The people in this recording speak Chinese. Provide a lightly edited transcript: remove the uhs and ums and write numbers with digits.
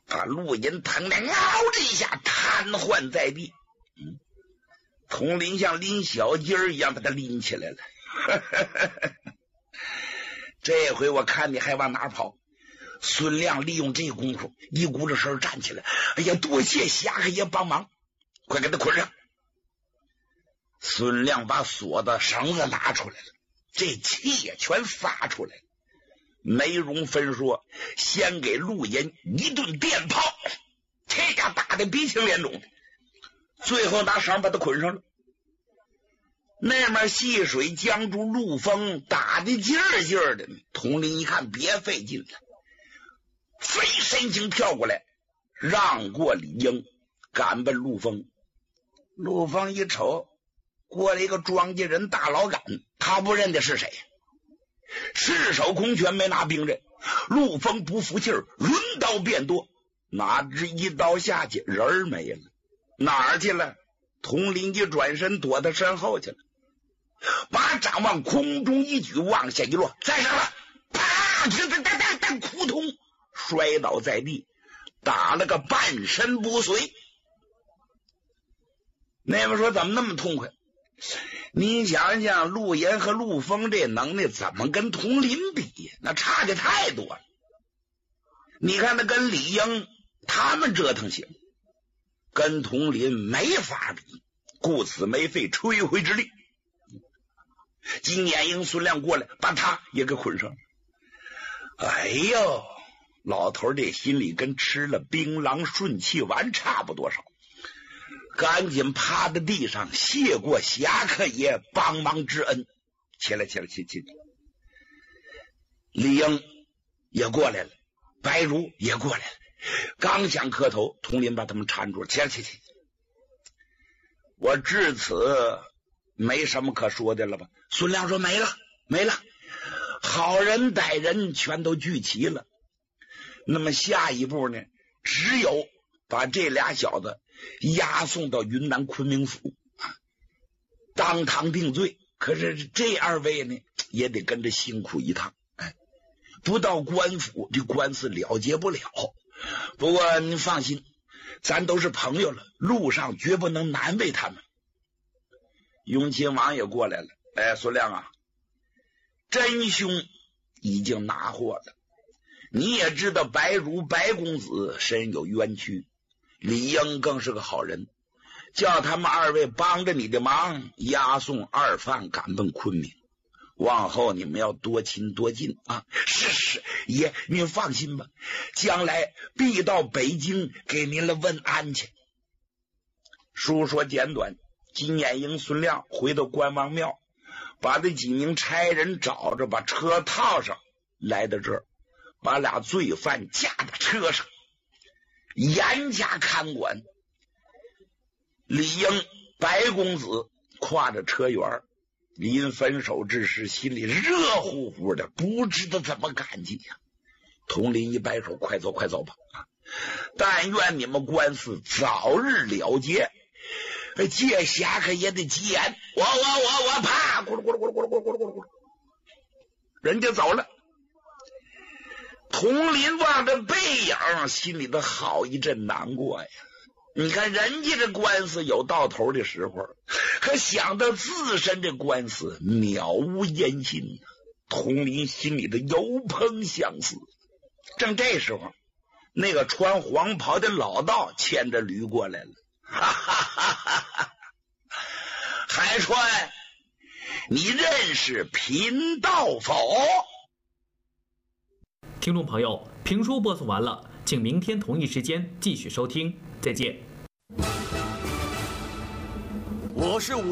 把陆银疼的嗷的一下瘫痪在地。统领像拎小鸡儿一样把他拎起来了。这回我看你还往哪跑？孙亮利用这功夫一鼓着身站起来，哎呀，多谢侠客爷帮忙，快给他捆上。孙亮把锁的绳子拿出来了，这气也全发出来了。没容分说，先给陆岩一顿电炮，这家打得鼻青脸肿的，最后拿绳把他捆上了。那面细水江珠陆丰打得劲儿劲儿的，统领一看别费劲了，飞身形跳过来，让过李英，赶奔陆丰。陆丰一瞅，过来一个庄稼人大老杆，他不认得是谁，赤手空拳没拿兵刃。陆丰不服气儿，抡刀便夺，哪知一刀下去，人儿没了。哪儿去了？统领一转身躲他身后去了，把掌往空中一举，往下一落，再上了，啪！扑通摔倒在地，打了个半身不遂。那边说怎么那么痛快？你想想，陆岩和陆丰这能耐怎么跟统领比？那差的太多了。你看他跟李英他们折腾行，跟统领没法比，故此没费吹灰之力。金眼英孙亮过来，把他也给捆上了。哎呦，老头这心里跟吃了槟榔顺气丸差不多少，赶紧趴在地上谢过侠客爷帮忙之恩。起来。李英也过来了，白如也过来了，刚想磕头，统领把他们搀住了。起来，我至此没什么可说的了吧？孙亮说没了，好人歹人全都聚齐了。那么下一步呢，只有把这俩小子押送到云南昆明府，当堂定罪。可是这二位呢，也得跟着辛苦一趟。不到官府，这官司了结不了。不过您放心，咱都是朋友了，路上绝不能难为他们。雍亲王也过来了。孙亮啊，真凶已经拿获了。你也知道白如白公子身有冤屈，李英更是个好人，叫他们二位帮着你的忙，押送二犯赶奔昆明。往后你们要多亲多近啊！是爷，您放心吧，将来必到北京给您了问安去。书说简短，金眼英孙亮回到关王庙，把这几名差人找着，把车套上，来到这儿，把俩罪犯架到车上，严加看管。李英白公子挎着车辕，临分手之时心里热乎乎的，不知道怎么感激呀。统领一摆手，快走吧，但愿你们官司早日了结，借侠客也得急眼。我啪，咕噜咕噜咕噜咕噜咕噜咕噜咕噜，人家走了。统领望着背影，心里头好一阵难过呀。你看人家这官司有到头的时候，可想到自身这官司渺无音信，统领心里的有朋相思。正这时候，那个穿黄袍的老道牵着驴过来了。海川，你认识贫道否？ 听众朋友，评书播送完了，请明天同一时间继续收听，再见。 我是